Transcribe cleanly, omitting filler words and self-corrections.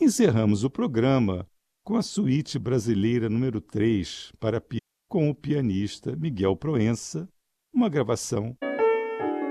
Encerramos o programa com a Suíte Brasileira número 3 para piano com o pianista Miguel Proença, uma gravação